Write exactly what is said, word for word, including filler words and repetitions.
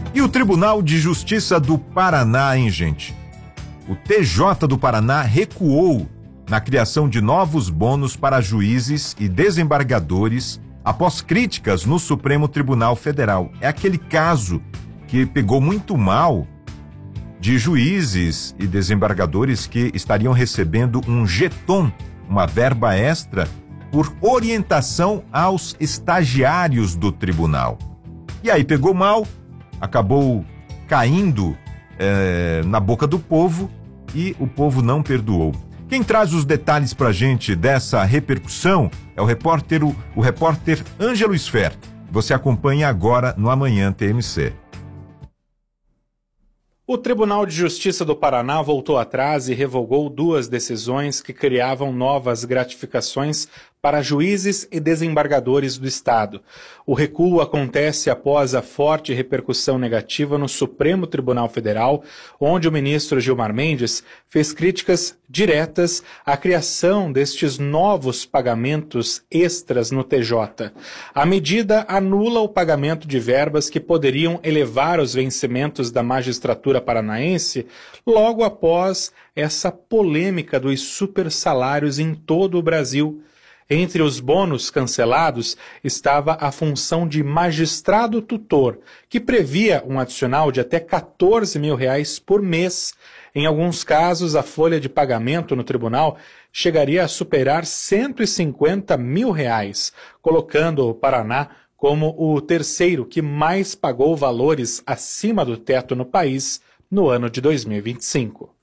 E o Tribunal de Justiça do Paraná, hein, gente? O T J do Paraná recuou na criação de novos bônus para juízes e desembargadores após críticas no Supremo Tribunal Federal. É aquele caso que pegou muito mal de juízes e desembargadores que estariam recebendo um jeton, uma verba extra, por orientação aos estagiários do tribunal. E aí pegou mal, acabou caindo é, na boca do povo e o povo não perdoou. Quem traz os detalhes pra gente dessa repercussão é o repórter, o, o repórter Ângelo Sfer. Você acompanha agora no Amanhã T M C. O Tribunal de Justiça do Paraná voltou atrás e revogou duas decisões que criavam novas gratificações para juízes e desembargadores do Estado. O recuo acontece após a forte repercussão negativa no Supremo Tribunal Federal, onde o ministro Gilmar Mendes fez críticas diretas à criação destes novos pagamentos extras no T J. A medida anula o pagamento de verbas que poderiam elevar os vencimentos da magistratura paranaense logo após essa polêmica dos supersalários em todo o Brasil. Entre os bônus cancelados estava a função de magistrado tutor, que previa um adicional de até quatorze mil reais por mês. Em alguns casos, a folha de pagamento no tribunal chegaria a superar cento e cinquenta mil reais, colocando o Paraná como o terceiro que mais pagou valores acima do teto no país no ano de dois mil e vinte e cinco.